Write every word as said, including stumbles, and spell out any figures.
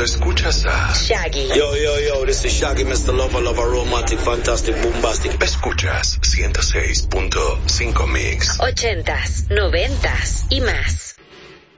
escuchas a Shaggy. Yo, yo, yo, this is Shaggy, mister Lover, Lover, Romantic, Fantastic, Bombastic. Escuchas ciento seis punto cinco Mix. Ochentas, noventas y más.